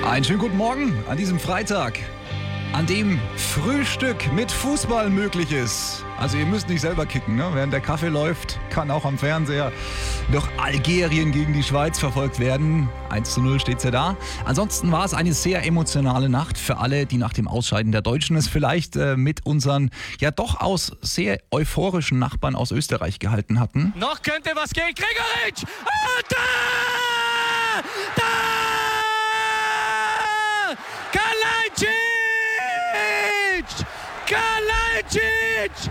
Einen schönen guten Morgen an diesem Freitag, an dem Frühstück mit Fußball möglich ist. Also ihr müsst nicht selber kicken, ne? Während der Kaffee läuft, kann auch am Fernseher noch Algerien gegen die Schweiz verfolgt werden. 1:0 steht's ja da. Ansonsten war es eine sehr emotionale Nacht für alle, die nach dem Ausscheiden der Deutschen es vielleicht mit unseren ja doch aus sehr euphorischen Nachbarn aus Österreich gehalten hatten. Noch könnte was gehen. Gregoritsch! Und da! Da! Kalajdzic! Kalajdzic!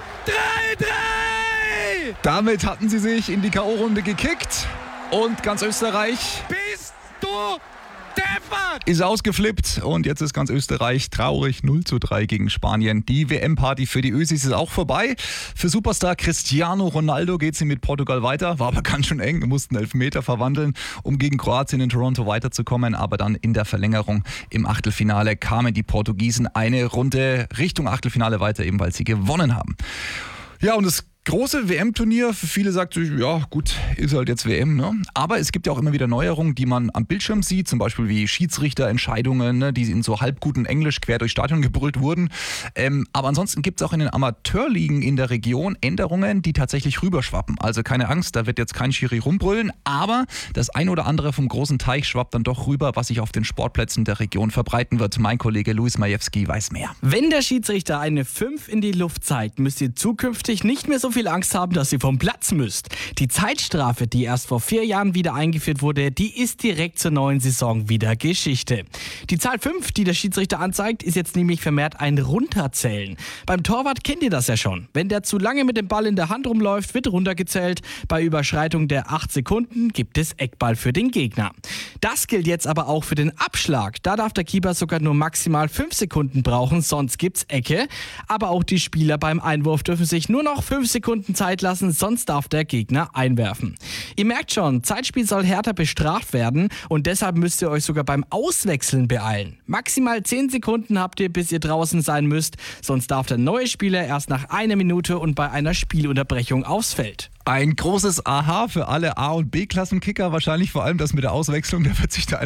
3:3! Damit hatten sie sich in die K.O.-Runde gekickt und ganz Österreich Bist du deppert! ist ausgeflippt und jetzt ist ganz Österreich traurig. 0:3 gegen Spanien. Die WM-Party für die Ösis ist auch vorbei. Für Superstar Cristiano Ronaldo geht sie mit Portugal weiter. War aber ganz schön eng. Wir mussten Elfmeter verwandeln, um gegen Kroatien in Toronto weiterzukommen. Aber dann in der Verlängerung im Achtelfinale kamen die Portugiesen eine Runde Richtung Achtelfinale weiter, eben weil sie gewonnen haben. Ja, und das große WM-Turnier, für viele sagt sich, ja gut, ist halt jetzt WM, ne? Aber es gibt ja auch immer wieder Neuerungen, die man am Bildschirm sieht, zum Beispiel wie Schiedsrichterentscheidungen, ne, die in so halbguten Englisch quer durchs Stadion gebrüllt wurden. Aber ansonsten gibt es auch in den Amateurligen in der Region Änderungen, die tatsächlich rüberschwappen. Also keine Angst, da wird jetzt kein Schiri rumbrüllen, aber das ein oder andere vom großen Teich schwappt dann doch rüber, was sich auf den Sportplätzen der Region verbreiten wird. Mein Kollege Luis Majewski weiß mehr. Wenn der Schiedsrichter eine 5 in die Luft zeigt, müsst ihr zukünftig nicht mehr so viel Angst haben, dass ihr vom Platz müsst. Die Zeitstrafe, die erst vor 4 Jahren wieder eingeführt wurde, die ist direkt zur neuen Saison wieder Geschichte. Die Zahl 5, die der Schiedsrichter anzeigt, ist jetzt nämlich vermehrt ein Runterzählen. Beim Torwart kennt ihr das ja schon. Wenn der zu lange mit dem Ball in der Hand rumläuft, wird runtergezählt. Bei Überschreitung der 8 Sekunden gibt es Eckball für den Gegner. Das gilt jetzt aber auch für den Abschlag. Da darf der Keeper sogar nur maximal 5 Sekunden brauchen, sonst gibt's Ecke. Aber auch die Spieler beim Einwurf dürfen sich nur noch 5 Sekunden Zeit lassen, sonst darf der Gegner einwerfen. Ihr merkt schon, Zeitspiel soll härter bestraft werden und deshalb müsst ihr euch sogar beim Auswechseln beeilen. Maximal 10 Sekunden habt ihr, bis ihr draußen sein müsst, sonst darf der neue Spieler erst nach 1 Minute und bei einer Spielunterbrechung aufs Feld. Ein großes Aha für alle A- und B-Klassenkicker, wahrscheinlich vor allem das mit der Auswechslung, der wird sich da